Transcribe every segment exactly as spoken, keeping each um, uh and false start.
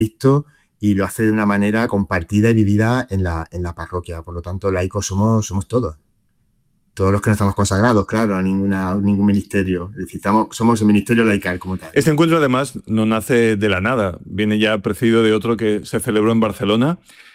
Cristo y lo hace de una manera compartida y vivida en la, en la parroquia. Por lo tanto, laicos somos, somos todos. Todos los que no estamos consagrados, claro, a ninguna, ningún ministerio. Es decir, estamos, somos el ministerio laical como tal. Este encuentro, además, no nace de la nada. Viene ya precedido de otro que se celebró en Barcelona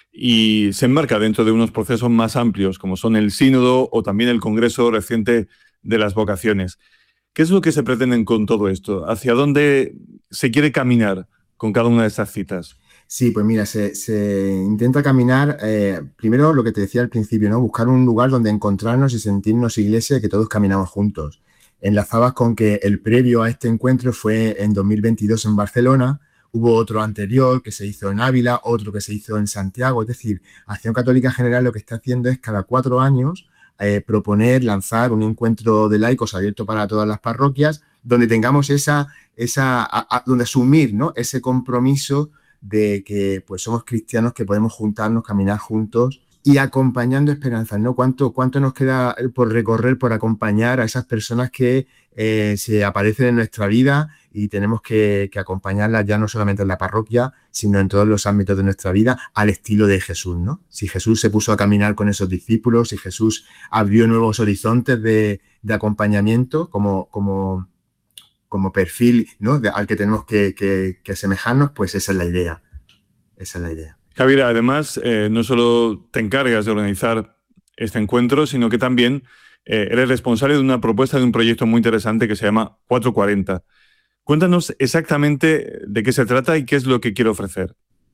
y se enmarca dentro de unos procesos más amplios, como son el Sínodo o también el Congreso reciente de las Vocaciones. ¿Qué es lo que se pretenden con todo esto? ¿Hacia dónde se quiere caminar con cada una de estas citas? Sí, pues mira, se, se intenta caminar, eh, primero lo que te decía al principio, ¿no? Buscar un lugar donde encontrarnos y sentirnos iglesia, que todos caminamos juntos. Enlazabas con que el previo a este encuentro fue en dos mil veintidós en Barcelona, hubo otro anterior que se hizo en Ávila, otro que se hizo en Santiago, es decir, Acción Católica General lo que está haciendo es cada cuatro años eh, proponer, lanzar un encuentro de laicos abierto para todas las parroquias, donde tengamos esa, esa a, a, donde asumir, ¿no? Ese compromiso de que pues somos cristianos que podemos juntarnos, caminar juntos y acompañando esperanzas, ¿no? ¿Cuánto, cuánto nos queda por recorrer, por acompañar a esas personas que eh, se aparecen en nuestra vida y tenemos que, que acompañarlas ya no solamente en la parroquia, sino en todos los ámbitos de nuestra vida al estilo de Jesús, ¿no? Si Jesús se puso a caminar con esos discípulos, si Jesús abrió nuevos horizontes de, de acompañamiento como... como como perfil, ¿no? De, al que tenemos que, que, que asemejarnos, pues esa es la idea. Esa es la idea. Javier, además, eh, no solo te encargas de organizar este encuentro, sino que también eh, eres responsable de una propuesta de un proyecto muy interesante que se llama cuatro cuarenta. Cuéntanos exactamente de qué se trata y qué es lo que quiere ofrecer.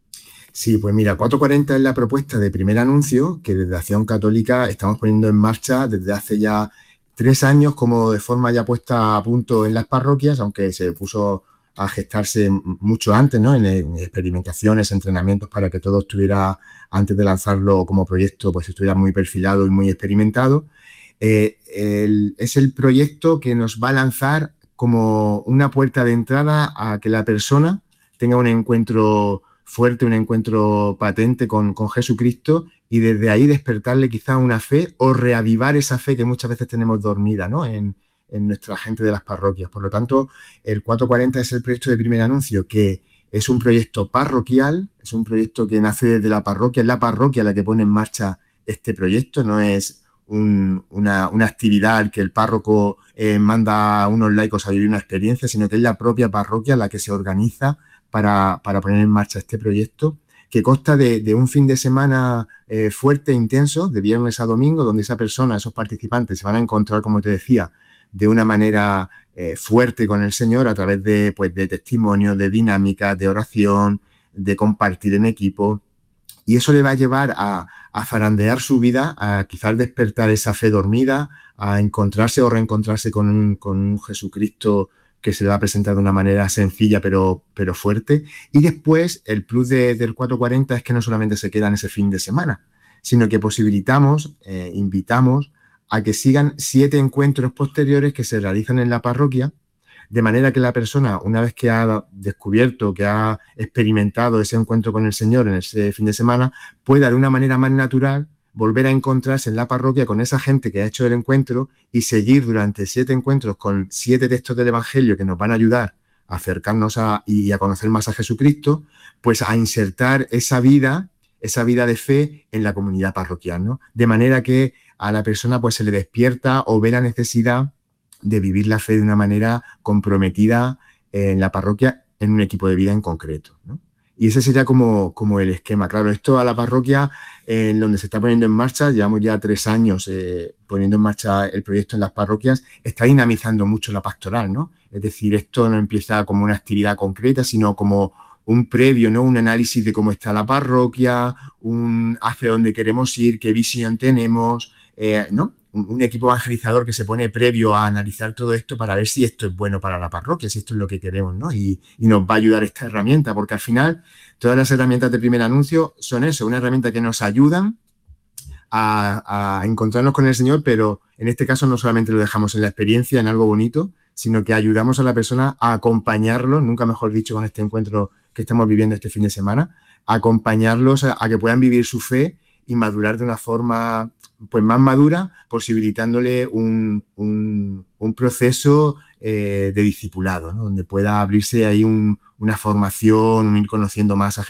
Sí, pues mira, cuatro cuarenta es la propuesta de primer anuncio que desde Acción Católica estamos poniendo en marcha desde hace ya tres años como de forma ya puesta a punto en las parroquias, aunque se puso a gestarse mucho antes, ¿no? En, en experimentaciones, entrenamientos para que todo estuviera, antes de lanzarlo como proyecto, pues estuviera muy perfilado y muy experimentado. Eh, el, es el proyecto que nos va a lanzar como una puerta de entrada a que la persona tenga un encuentro fuerte, un encuentro patente con, con Jesucristo y desde ahí despertarle quizá una fe o reavivar esa fe que muchas veces tenemos dormida, ¿no? en, en nuestra gente de las parroquias. Por lo tanto, el cuatro cuarenta es el proyecto de primer anuncio, que es un proyecto parroquial, es un proyecto que nace desde la parroquia, es la parroquia la que pone en marcha este proyecto, no es un, una, una actividad al que el párroco eh, manda a unos laicos a vivir una experiencia, sino que es la propia parroquia la que se organiza Para, para poner en marcha este proyecto, que consta de, de un fin de semana eh, fuerte e intenso, de viernes a domingo, donde esa persona, esos participantes, se van a encontrar, como te decía, de una manera eh, fuerte con el Señor a través de, pues, de testimonios, de dinámicas, de oración, de compartir en equipo. Y eso le va a llevar a, a zarandear su vida, a quizás despertar esa fe dormida, a encontrarse o reencontrarse con un, con un Jesucristo que se le va a presentar de una manera sencilla pero, pero fuerte. Y después el plus de, del cuatro cuarenta es que no solamente se queda en ese fin de semana, sino que posibilitamos, eh, invitamos a que sigan siete encuentros posteriores que se realizan en la parroquia, de manera que la persona, una vez que ha descubierto, que ha experimentado ese encuentro con el Señor en ese fin de semana, pueda de una manera más natural volver a encontrarse en la parroquia con esa gente que ha hecho el encuentro y seguir durante siete encuentros con siete textos del Evangelio que nos van a ayudar a acercarnos a, y a conocer más a Jesucristo, pues a insertar esa vida, esa vida de fe en la comunidad parroquial, ¿no? De manera que a la persona pues se le despierta o ve la necesidad de vivir la fe de una manera comprometida en la parroquia en un equipo de vida en concreto, ¿no? Y ese sería como, como el esquema. Claro, esto a la parroquia eh, en donde se está poniendo en marcha, llevamos ya tres años eh, poniendo en marcha el proyecto en las parroquias, está dinamizando mucho la pastoral, ¿no? Es decir, esto no empieza como una actividad concreta, sino como un previo, ¿no? Un análisis de cómo está la parroquia, un hacia dónde queremos ir, qué visión tenemos, eh, ¿no? Un equipo evangelizador que se pone previo a analizar todo esto para ver si esto es bueno para la parroquia, si esto es lo que queremos, ¿no? Y, y nos va a ayudar esta herramienta, porque al final todas las herramientas de primer anuncio son eso, una herramienta que nos ayudan a, a encontrarnos con el Señor, pero en este caso no solamente lo dejamos en la experiencia, en algo bonito, sino que ayudamos a la persona a acompañarlo, nunca mejor dicho con este encuentro que estamos viviendo este fin de semana, a acompañarlos a, a que puedan vivir su fe y madurar de una forma pues más madura, posibilitándole un, un, un proceso eh, de discipulado, ¿no? Donde pueda abrirse ahí un, una formación, un ir conociendo más a